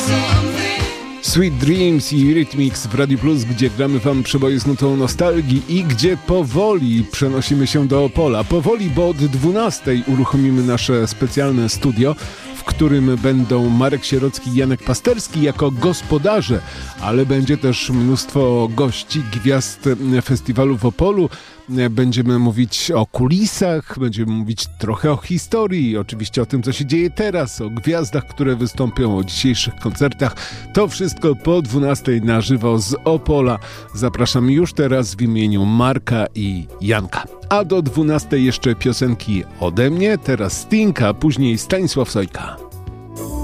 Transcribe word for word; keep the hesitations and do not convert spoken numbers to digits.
Sweet Dreams i Rhythmix w Radio Plus, gdzie gramy wam przeboje z nutą nostalgii i gdzie powoli przenosimy się do Opola. Powoli, bo od dwunastej uruchomimy nasze specjalne studio, w którym będą Marek Sierocki i Janek Pasterski jako gospodarze, ale będzie też mnóstwo gości, gwiazd festiwalu w Opolu. Będziemy mówić o kulisach, będziemy mówić trochę o historii, oczywiście o tym, co się dzieje teraz, o gwiazdach, które wystąpią, o dzisiejszych koncertach. To wszystko po dwunastej na żywo z Opola. Zapraszam już teraz w imieniu Marka i Janka. A do dwunastej jeszcze piosenki ode mnie, teraz Sting, a później Stanisław Sojka.